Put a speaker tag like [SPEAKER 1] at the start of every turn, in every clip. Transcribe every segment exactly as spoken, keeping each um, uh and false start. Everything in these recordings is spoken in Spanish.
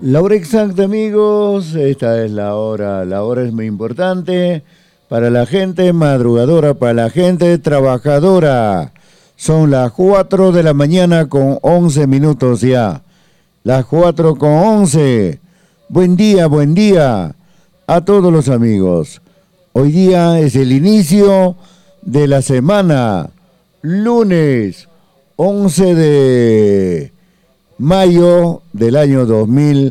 [SPEAKER 1] La hora exacta, amigos, esta es la hora, la hora es muy importante para la gente madrugadora, para la gente trabajadora. Son las cuatro de la mañana con once minutos ya. Las cuatro con once. Buen día, buen día a todos los amigos. Hoy día es el inicio de la semana, lunes once de mayo del año dos mil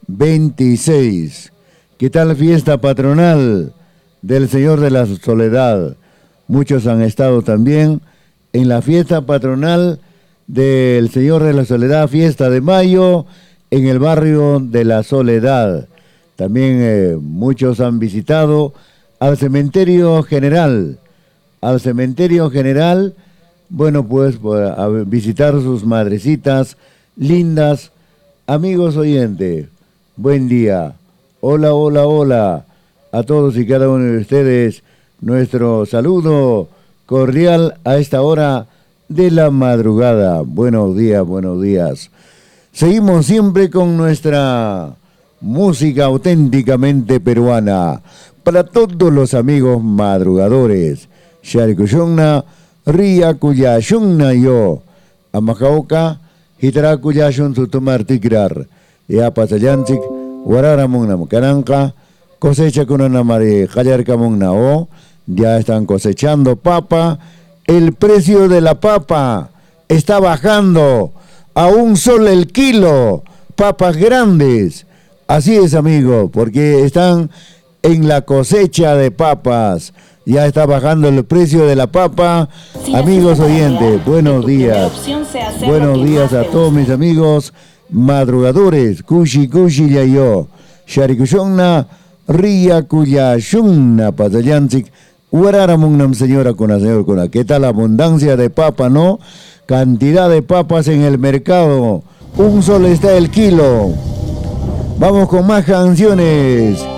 [SPEAKER 1] veintiséis. ¿Qué tal fiesta patronal del Señor de la Soledad? Muchos han estado también en la fiesta patronal del Señor de la Soledad, fiesta de mayo, en el barrio de la Soledad. También eh, muchos han visitado al cementerio general, al cementerio general, bueno, pues a visitar sus madrecitas lindas. Amigos oyentes, buen día. Hola, hola, hola a todos y cada uno de ustedes. Nuestro saludo cordial a esta hora de la madrugada. Buenos días, buenos días. Seguimos siempre con nuestra música auténticamente peruana para todos los amigos madrugadores. Sharikushunna, Ria Kuyashunna yo, Amajaoka, Hitara Kuyashun Tutumar Tigrar, Ya Pasayanchik, Wararamunam Kananka, cosecha con una mare, Hayarkamunna, ya están cosechando papa. El precio de la papa está bajando a un sol el kilo, papas grandes. Así es, amigo, porque están en la cosecha de papas. Ya está bajando el precio de la papa. Si amigos oyentes, buenos días. Buenos días a todos mis amigos madrugadores. Kushi Kushi Yayo. Sharikushonna, Ria Kuyashunna, Patayanchik, Uararamunam, señora con la señora con la. ¿Qué tal la abundancia de papa, no? Cantidad de papas en el mercado. Un sol está el kilo. Vamos con más canciones.